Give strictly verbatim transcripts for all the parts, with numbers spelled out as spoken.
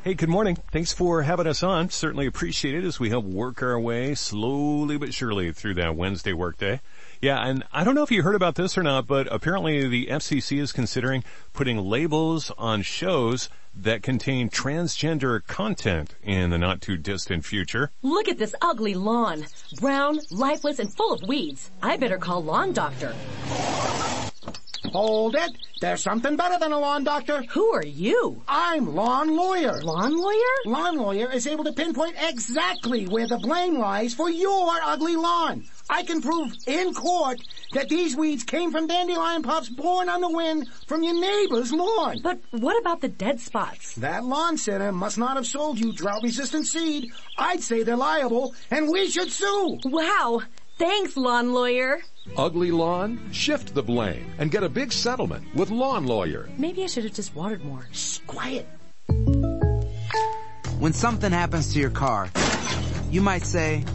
Hey, good morning. Thanks for having us on. Certainly appreciate it as we help work our way slowly but surely through that Wednesday workday. Yeah, and I don't know if you heard about this or not, but apparently the F C C is considering putting labels on shows that contain transgender content in the not-too-distant future. Look at this ugly lawn. Brown, lifeless, and full of weeds. I better call Lawn Doctor. Hold it. There's something better than a lawn doctor. Who are you? I'm Lawn Lawyer. Lawn Lawyer? Lawn Lawyer is able to pinpoint exactly where the blame lies for your ugly lawn. I can prove in court that these weeds came from dandelion pups born on the wind from your neighbor's lawn. But what about the dead spots? That lawn center must not have sold you drought-resistant seed. I'd say they're liable, and we should sue. Wow. Thanks, Lawn Lawyer. Ugly lawn? Shift the blame and get a big settlement with Lawn Lawyer. Maybe I should have just watered more. Shh, quiet. When something happens to your car, you might say,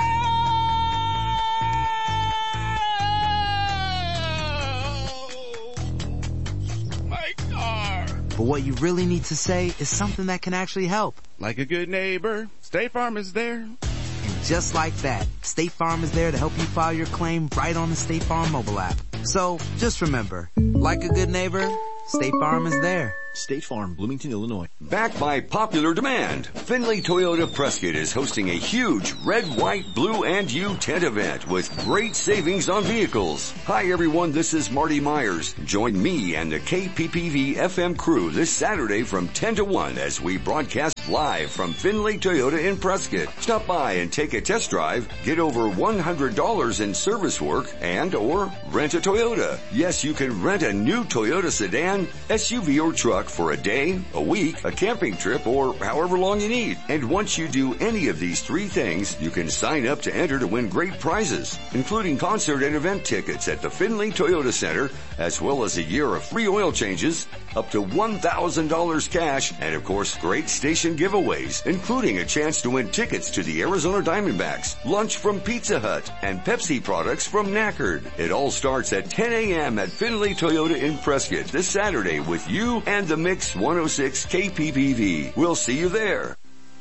but what you really need to say is something that can actually help. Like a good neighbor, State Farm is there. And just like that, State Farm is there to help you file your claim right on the State Farm mobile app. So just remember, like a good neighbor, State Farm is there. State Farm, Bloomington, Illinois. Backed by popular demand, Findlay Toyota Prescott is hosting a huge red, white, blue, and you tent event with great savings on vehicles. Hi everyone, this is Marty Myers. Join me and the K P P V F M crew this Saturday from ten to one as we broadcast live from Findlay Toyota in Prescott. Stop by and take a test drive, get over one hundred dollars in service work, and or rent a Toyota. Yes, you can rent a new Toyota sedan, S U V, or truck for a day, a week, a camping trip, or however long you need. And once you do any of these three things, you can sign up to enter to win great prizes, including concert and event tickets at the Findlay Toyota Center, as well as a year of free oil changes, up to one thousand dollars cash, and of course, great station giveaways, including a chance to win tickets to the Arizona Diamondbacks, lunch from Pizza Hut, and Pepsi products from Knackered. It all starts at ten a.m. at Findlay Toyota in Prescott this Saturday with you and the Mix one oh six K P P V. We'll see you there.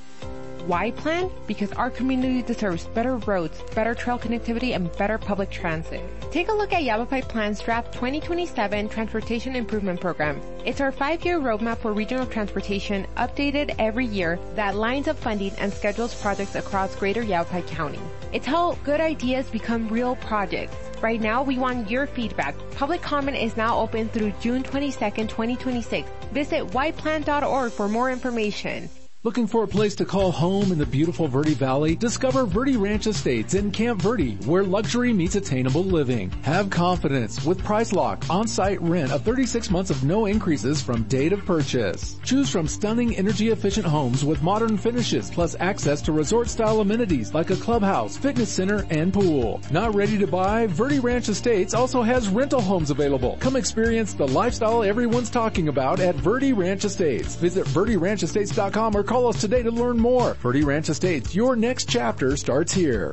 Why plan? Because our community deserves better roads, better trail connectivity, and better public transit. Take a look at Yavapai Plan's Draft twenty twenty-seven Transportation Improvement Program. It's our five-year roadmap for regional transportation, updated every year, that lines up funding and schedules projects across greater Yavapai County. It's how good ideas become real projects. Right now, we want your feedback. Public comment is now open through June twenty-second, twenty twenty-six. Visit why plan dot org for more information. Looking for a place to call home in the beautiful Verde Valley? Discover Verde Ranch Estates in Camp Verde, where luxury meets attainable living. Have confidence with Price Lock, on-site rent of thirty-six months of no increases from date of purchase. Choose from stunning energy-efficient homes with modern finishes, plus access to resort-style amenities like a clubhouse, fitness center, and pool. Not ready to buy? Verde Ranch Estates also has rental homes available. Come experience the lifestyle everyone's talking about at Verde Ranch Estates. Visit verde ranch estates dot com or call us today to learn more. Verde Ranch Estates, your next chapter starts here.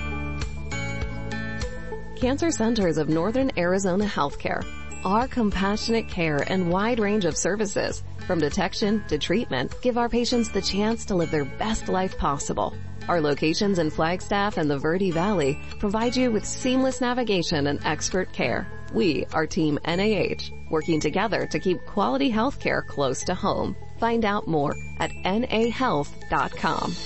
Cancer Centers of Northern Arizona Healthcare. Our compassionate care and wide range of services, from detection to treatment, give our patients the chance to live their best life possible. Our locations in Flagstaff and the Verde Valley provide you with seamless navigation and expert care. We are Team N A H, working together to keep quality health care close to home. Find out more at N A health dot com.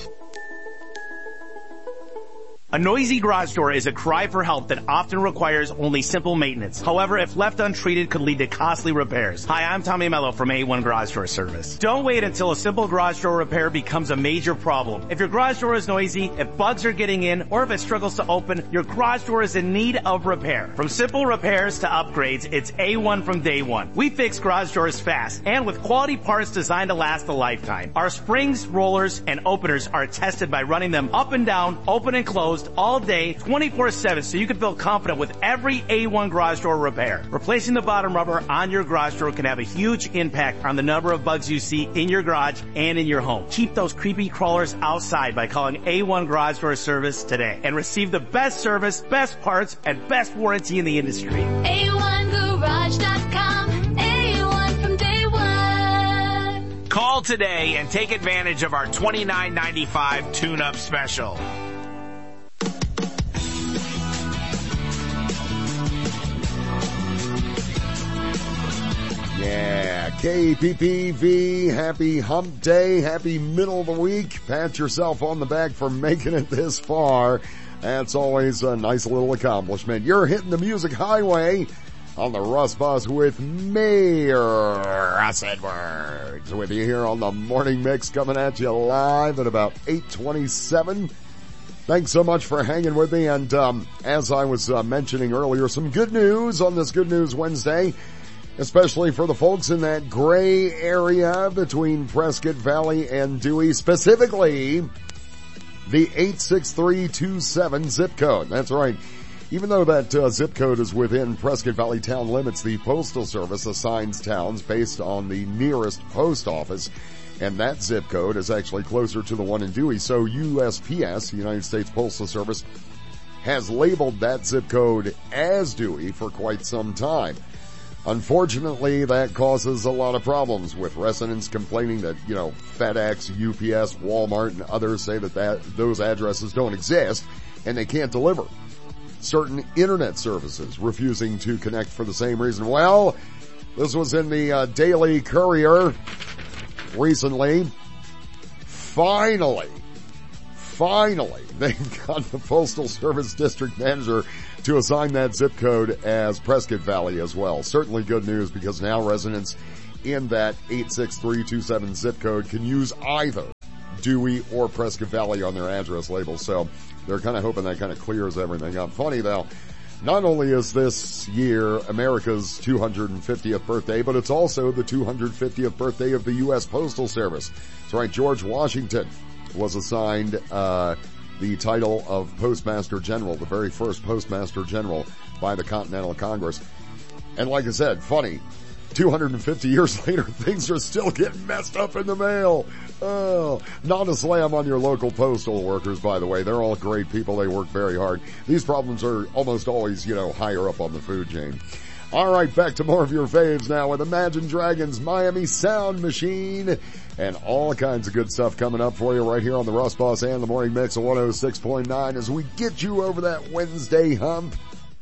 A noisy garage door is a cry for help that often requires only simple maintenance. However, if left untreated, could lead to costly repairs. Hi, I'm Tommy Mello from A one Garage Door Service. Don't wait until a simple garage door repair becomes a major problem. If your garage door is noisy, if bugs are getting in, or if it struggles to open, your garage door is in need of repair. From simple repairs to upgrades, it's A one from day one. We fix garage doors fast and with quality parts designed to last a lifetime. Our springs, rollers, and openers are tested by running them up and down, open and closed, all day, twenty-four seven, so you can feel confident with every A one garage door repair. Replacing the bottom rubber on your garage door can have a huge impact on the number of bugs you see in your garage and in your home. Keep those creepy crawlers outside by calling A one Garage Door Service today and receive the best service, best parts, and best warranty in the industry. A one garage dot com, A one from day one. Call Call today and take advantage of our twenty-nine ninety-five tune-up special. Yeah, K P P V, happy hump day, happy middle of the week. Pat yourself on the back for making it this far. That's always a nice little accomplishment. You're hitting the music highway on the Russ Bus with Mayor Russ Edwards. With you here on the Morning Mix, coming at you live at about eight twenty-seven. Thanks so much for hanging with me. And um, as I was uh, mentioning earlier, some good news on this Good News Wednesday, especially for the folks in that gray area between Prescott Valley and Dewey, specifically the eight six three two seven zip code. That's right. Even though that uh, zip code is within Prescott Valley town limits, the Postal Service assigns towns based on the nearest post office, and that zip code is actually closer to the one in Dewey. So U S P S, the United States Postal Service, has labeled that zip code as Dewey for quite some time. Unfortunately, that causes a lot of problems, with residents complaining that, you know, FedEx, U P S, Walmart, and others say that, that those addresses don't exist and they can't deliver. Certain internet services refusing to connect for the same reason. Well, this was in the uh, Daily Courier recently. Finally, finally, they got the Postal Service district manager to assign that zip code as Prescott Valley as well. Certainly good news, because now residents in that eight six three two seven zip code can use either Dewey or Prescott Valley on their address labels. So they're kind of hoping that kind of clears everything up. Funny though, not only is this year America's two hundred fiftieth birthday, but it's also the two hundred fiftieth birthday of the U S Postal Service. That's right, George Washington was assigned uh the title of Postmaster General, the very first Postmaster General by the Continental Congress. And like I said, funny, two hundred fifty years later, things are still getting messed up in the mail. Oh, not a slam on your local postal workers, by the way. They're all great people. They work very hard. These problems are almost always, you know, higher up on the food chain. All right, back to more of your faves now with Imagine Dragons, Miami Sound Machine, and all kinds of good stuff coming up for you right here on the Russ Boss and the Morning Mix of one oh six point nine as we get you over that Wednesday hump.